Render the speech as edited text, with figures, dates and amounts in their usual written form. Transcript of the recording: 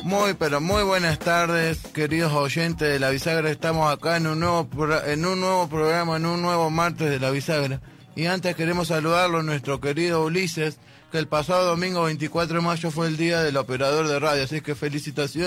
Muy, pero muy buenas tardes, queridos oyentes de La Bisagra. Estamos acá en un nuevo programa, en un nuevo martes de La Bisagra. Y antes queremos saludarlo a nuestro querido Ulises, que el pasado domingo 24 de mayo fue el día del operador de radio. Así que felicitaciones.